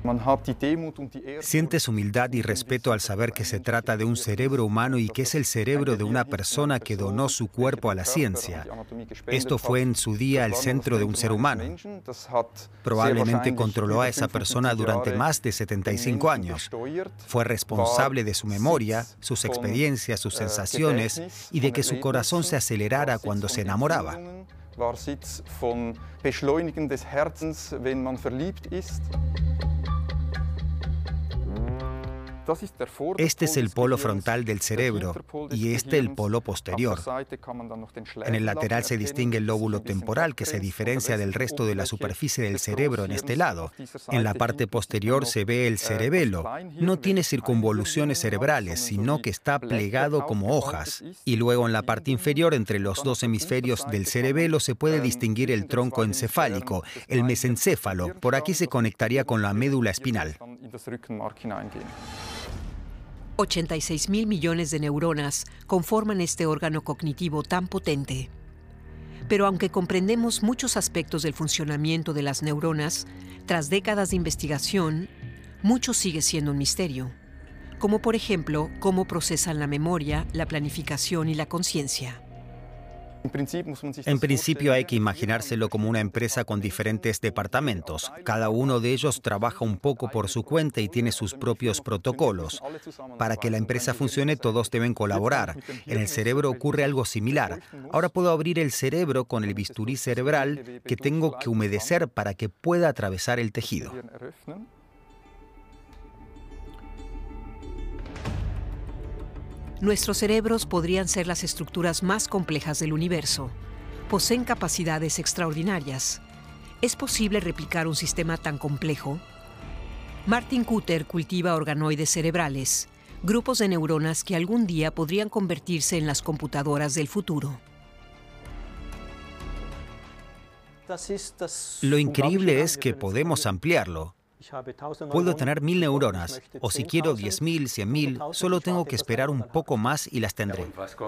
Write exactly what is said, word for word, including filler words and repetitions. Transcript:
Sientes humildad y respeto al saber que se trata de un cerebro humano y que es el cerebro de una persona que donó su cuerpo a la ciencia. Esto fue en su día el centro de un ser humano. Probablemente controló a esa persona durante más de setenta y cinco años. Fue responsable de su memoria, sus experiencias, sus sensaciones y de que su corazón se acelerara cuando se enamoraba. War Sitz von Beschleunigen des Herzens, wenn man verliebt ist. Este es el polo frontal del cerebro y este el polo posterior. En el lateral se distingue el lóbulo temporal, que se diferencia del resto de la superficie del cerebro en este lado. En la parte posterior se ve el cerebelo. No tiene circunvoluciones cerebrales, sino que está plegado como hojas. Y luego en la parte inferior, entre los dos hemisferios del cerebelo, se puede distinguir el tronco encefálico, el mesencéfalo. Por aquí se conectaría con la médula espinal. ochenta y seis mil millones de neuronas conforman este órgano cognitivo tan potente. Pero aunque comprendemos muchos aspectos del funcionamiento de las neuronas, tras décadas de investigación, mucho sigue siendo un misterio. Como por ejemplo, cómo procesan la memoria, la planificación y la conciencia. En principio hay que imaginárselo como una empresa con diferentes departamentos. Cada uno de ellos trabaja un poco por su cuenta y tiene sus propios protocolos. Para que la empresa funcione, todos deben colaborar. En el cerebro ocurre algo similar. Ahora puedo abrir el cerebro con el bisturí cerebral que tengo que humedecer para que pueda atravesar el tejido. Nuestros cerebros podrían ser las estructuras más complejas del universo. Poseen capacidades extraordinarias. ¿Es posible replicar un sistema tan complejo? Martin Kutter cultiva organoides cerebrales, grupos de neuronas que algún día podrían convertirse en las computadoras del futuro. Lo increíble es que podemos ampliarlo. Puedo tener mil neuronas, o si quiero diez mil, cien mil, solo tengo que esperar un poco más y las tendré.